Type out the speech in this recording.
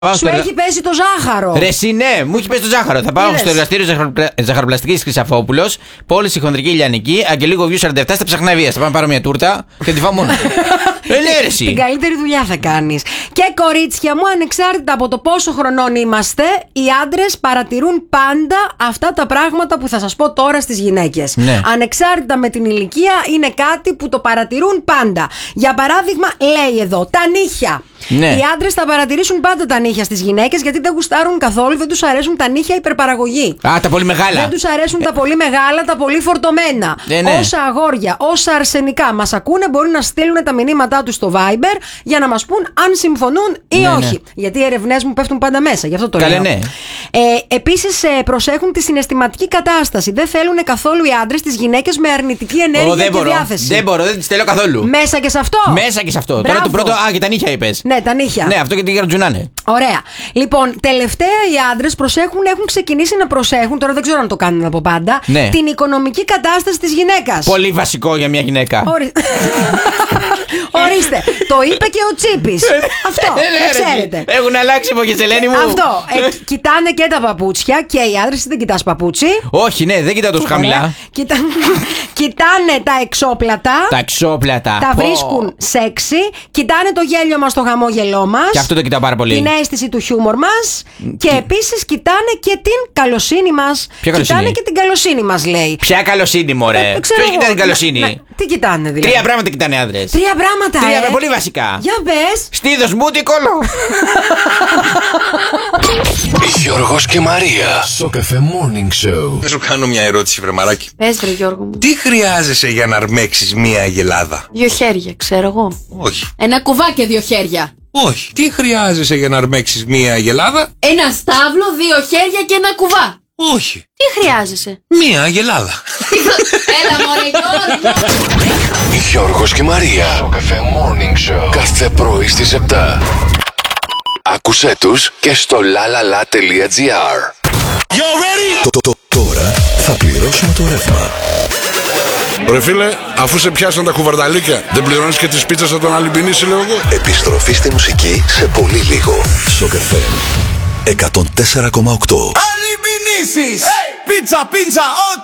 Σου έχει πέσει το ζάχαρο. Ρε εσύ, ναι, μου έχει πέσει το ζάχαρο. Θα πάω στο εργαστήριο ζαχαροπλαστικής Χρυσαφόπουλος, πώληση χονδρική ηλιανική, Αγγελίκο Βιού 47 στα Ψαχναβίας. Θα πάμε να πάρω μια τούρτα και τη φάω μόνο. Την καλύτερη δουλειά θα κάνεις. Και κορίτσια μου, ανεξάρτητα από το πόσο χρονών είμαστε, οι άντρες παρατηρούν πάντα αυτά τα πράγματα που θα σας πω τώρα στις γυναίκες. Ναι. Ανεξάρτητα με την ηλικία, είναι κάτι που το παρατηρούν πάντα. Για παράδειγμα, λέει εδώ, τα νύχια. Ναι. Οι άντρες θα παρατηρήσουν πάντα τα νύχια στις γυναίκες, γιατί δεν γουστάρουν καθόλου, δεν τους αρέσουν τα νύχια υπερπαραγωγή. Α, τα πολύ μεγάλα. Δεν τους αρέσουν τα πολύ μεγάλα, τα πολύ φορτωμένα. Ναι. Όσα αγόρια, όσα αρσενικά μας ακούνε, μπορεί να στείλουν τα μηνύματά τους στο Viber για να μας πούν αν συμφωνούν ή όχι. Γιατί οι ερευνές μου πέφτουν πάντα μέσα, γι' αυτό το λέω. Ναι. Επίσης, προσέχουν τη συναισθηματική κατάσταση. Δεν θέλουν καθόλου οι άντρες τις γυναίκες με αρνητική ενέργεια και διάθεση. Δεν μπορώ, δεν τις θέλω καθόλου. Μέσα και σε αυτό. Μέσα και σε αυτό. Τώρα το πρώτο. Α, και τα νύχια είπες. Ναι, τα νύχια. Ναι, αυτό και τι γαρτζουνάνε. Ωραία. Λοιπόν, τελευταία οι άντρες έχουν ξεκινήσει να προσέχουν, τώρα δεν ξέρω αν το κάνουν από πάντα, ναι, την οικονομική κατάσταση της γυναίκας. Πολύ βασικό για μια γυναίκα. Ορίστε. Το είπε και ο Τσίπης. Αυτό. Ξέρετε. Έχουν αλλάξει εποχές, Ελένη μου. Αυτό. Κοιτάνε και τα παπούτσια και οι άντρες. Δεν κοιτάς παπούτσι. Όχι, ναι, δεν κοιτάω τόσο χαμηλά. Κοιτάνε τα εξώπλατα. Τα εξώπλατα. Τα βρίσκουν σεξι. Κοιτάνε το γέλιο μας, το χαμόγελό μας. Και αυτό το κοιτάω πάρα πολύ. Την αίσθηση του χιούμορ μας. Και επίσης κοιτάνε και την καλοσύνη μας. Κοιτάνε και την καλοσύνη μας, λέει. Ποια καλοσύνη, μωρέ? Ποιος κοιτάει την καλοσύνη? Τι κοιτάνε, δηλαδή? Τρία πράγματα κοιτάνε άντρες. Τρία πράγματα. Τρία πολύ βασικά. Για πες. Στήθος, μπούτι, κόλλο. Γιώργος και Μαρία. Σοκαφέ Morning Show. Θα σου κάνω μια ερώτηση, βρεμαράκι. Πες, βρε Γιώργο μου. Τι χρειάζεσαι για να αρμέξεις μια αγελάδα? 2 χέρια, ξέρω εγώ. Όχι. Ένα κουβά και 2 χέρια. Όχι. Τι χρειάζεσαι για να αρμέξεις μια αγελάδα? Ένα στάβλο, 2 χέρια και ένα κουβά. Όχι. Τι χρειάζεσαι? Μια αγελάδα. Έλα μωρέ Γιώργο. Γιώργος και Μαρία. Σοκαφέ Morning Show. Κάθε πρωί στις 7. Άκουσέ τους και στο lalala.gr. Τώρα θα πληρώσουμε το ρεύμα. Ρε φίλε, αφού σε πιάσαν τα κουβαρνταλίκια, δεν πληρώνεις και τις πίτσες από τον Αλυμπινίση, λέω εγώ. Επιστροφή στη μουσική σε πολύ λίγο. Σοκαφέ 104,8. Αλυμπινίσεις! Πίτσα, πίτσα,